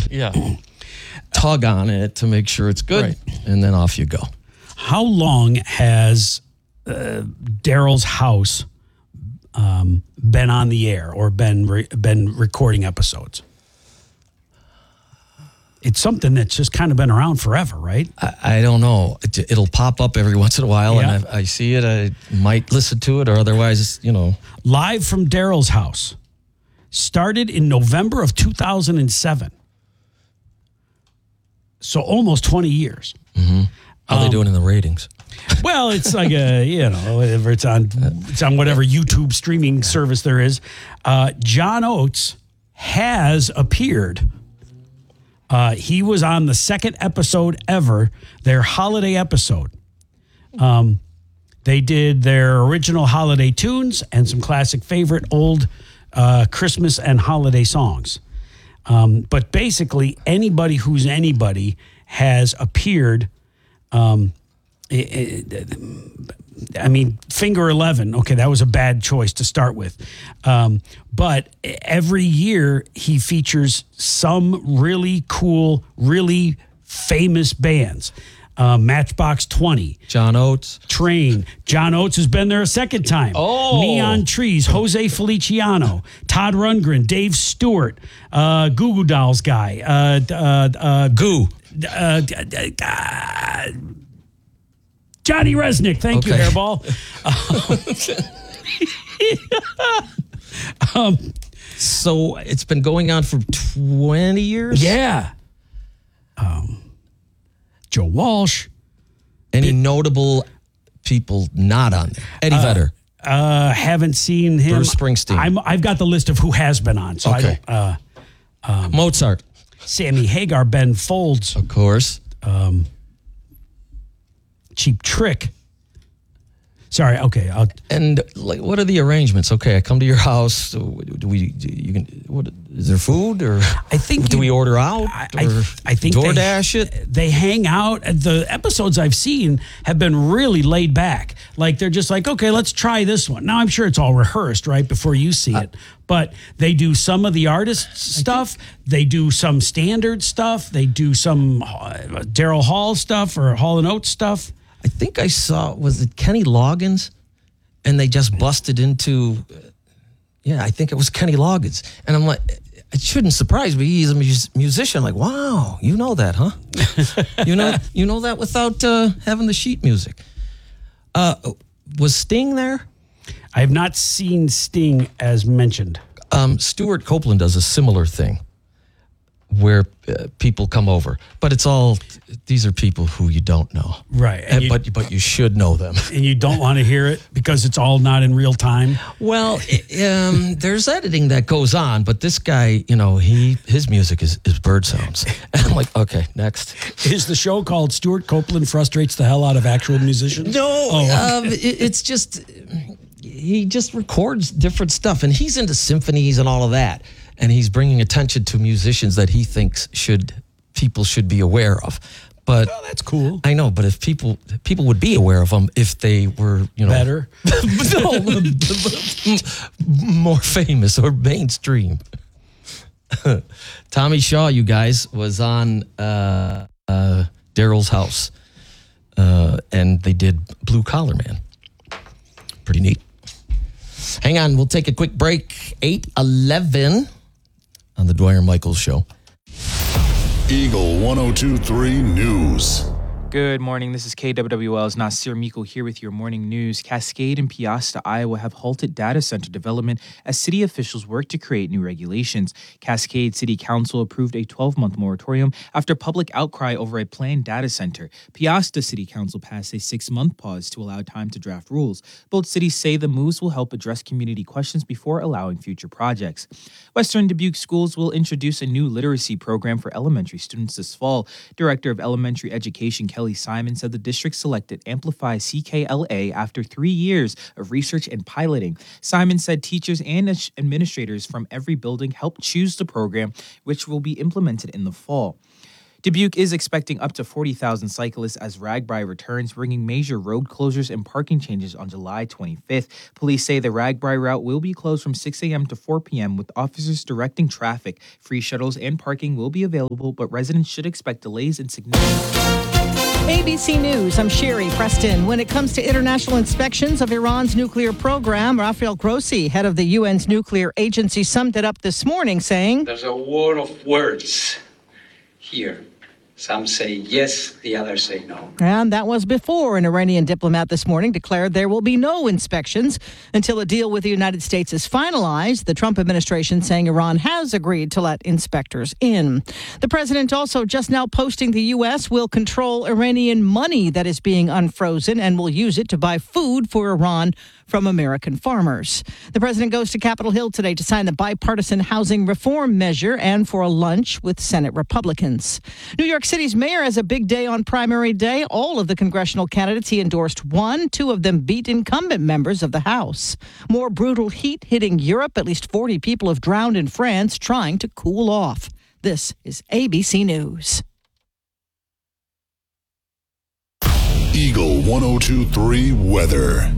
tug on it to make sure it's good, and then off you go. How long has Daryl's house been on the air or been recording episodes? It's something that's just kind of been around forever, right? I don't know. It'll pop up every once in a while, and I see it. I might listen to it, or otherwise, Live from Daryl's house. Started in November of 2007. So almost 20 years. Mm-hmm. How are they doing in the ratings? Well, it's like it's on whatever YouTube streaming service there is. John Oates has appeared. He was on the second episode ever, their holiday episode. They did their original holiday tunes and some classic favorite old Christmas and holiday songs. But basically, anybody who's anybody has appeared. Finger 11, okay, that was a bad choice to start with. But every year he features some really cool, really famous bands. Matchbox 20. John Oates. Train. John Oates has been there a second time. Oh. Neon Trees. Jose Feliciano. Todd Rundgren. Dave Stewart. Goo Goo Dolls guy. Goo. Johnny Resnick. Thank you, Hairball. So it's been going on for 20 years? Yeah. Joe Walsh. Any notable people not on there? Eddie Vedder. Haven't seen him. Bruce Springsteen. I've got the list of who has been on. So okay. I don't. Mozart. Sammy Hagar, Ben Folds. Of course. Cheap Trick. Sorry. Okay. And what are the arrangements? Okay, I come to your house. Is there food, or I think do we order out? I think DoorDash it. They hang out. The episodes I've seen have been really laid back. Like they're just like, okay, let's try this one. Now I'm sure it's all rehearsed right before you see it, but they do some of the artist stuff. They do some standard stuff. They do some Daryl Hall stuff or Hall and Oates stuff. I think I saw, was it Kenny Loggins? And they just busted into, I think it was Kenny Loggins. And I'm like, it shouldn't surprise me. He's a musician. Like, wow, you know that, huh? you know that without having the sheet music. Was Sting there? I have not seen Sting as mentioned. Stuart Copeland does a similar thing where people come over, but these are people who you don't know, right? But you should know them, and you don't want to hear it because it's all not in real time. Well, there's editing that goes on, but this guy, his music is bird sounds, and I'm like, okay, next. Is the show called Stuart Copeland Frustrates the Hell Out of Actual Musicians? No, it's just he just records different stuff, and he's into symphonies and all of that. And he's bringing attention to musicians that he thinks people should be aware of. But that's cool. I know, but if people would be aware of them if they were, better, more famous or mainstream. Tommy Shaw, you guys, was on Daryl's house, and they did Blue Collar Man. Pretty neat. Hang on, we'll take a quick break. 8:11. On the Dwyer Michaels Show. Eagle 102.3 News. Good morning. This is KWWL's Nasir Miko here with your morning news. Cascade and Piasta, Iowa have halted data center development as city officials work to create new regulations. Cascade City Council approved a 12-month moratorium after public outcry over a planned data center. Piasta City Council passed a 6-month pause to allow time to draft rules. Both cities say the moves will help address community questions before allowing future projects. Western Dubuque Schools will introduce a new literacy program for elementary students this fall. Director of Elementary Education Kelly Simon said the district selected Amplify CKLA after 3 years of research and piloting. Simon said teachers and administrators from every building helped choose the program, which will be implemented in the fall. Dubuque is expecting up to 40,000 cyclists as RAGBRAI returns, bringing major road closures and parking changes on July 25th. Police say the RAGBRAI route will be closed from 6 a.m. to 4 p.m. with officers directing traffic. Free shuttles and parking will be available, but residents should expect delays and significant... ABC News, I'm Sherry Preston. When it comes to international inspections of Iran's nuclear program, Rafael Grossi, head of the UN's nuclear agency, summed it up this morning saying, "There's a war of words here. Some say yes, the others say no." And that was before an Iranian diplomat this morning declared there will be no inspections until a deal with the United States is finalized. The Trump administration saying Iran has agreed to let inspectors in. The president also just now posting the U.S. will control Iranian money that is being unfrozen and will use it to buy food for Iran from American farmers. The president goes to Capitol Hill today to sign the bipartisan housing reform measure and for a lunch with Senate Republicans. New York City's mayor has a big day on primary day. All of the congressional candidates he endorsed won. 2 of them beat incumbent members of the House. More brutal heat hitting Europe. At least 40 people have drowned in France trying to cool off. This is ABC News. Eagle 102.3 weather.